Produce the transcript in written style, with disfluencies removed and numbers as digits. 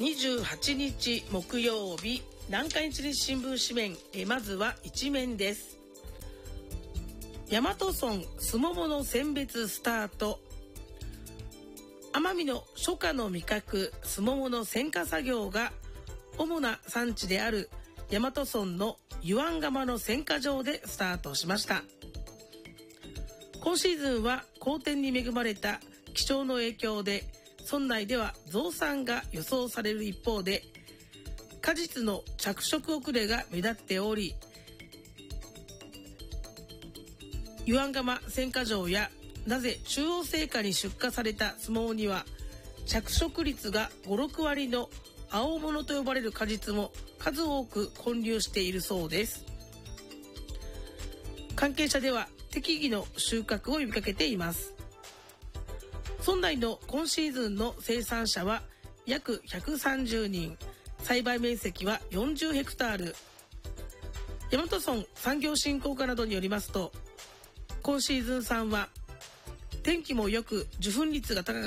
28日木曜日、南海日日新聞紙面、まずは一面です。大和村すももの選別スタート。奄美の初夏の味覚すももの選果作業が主な産地である大和村の湯湾釜の選果場でスタートしました。今シーズンは好天に恵まれた気象の影響で村内では増産が予想される一方で、果実の着色遅れが目立っており、湯湾釜選果場やなぜ中央製菓に出荷された相撲には着色率が 5,6 割の青物と呼ばれる果実も数多く混入しているそうです。関係者では適宜の収穫を呼びかけています。村内の今シーズンの生産者は約130人、栽培面積は40ヘクタール。大和村産業振興課などによりますと、今シーズン産は天気も良く受粉率が高かった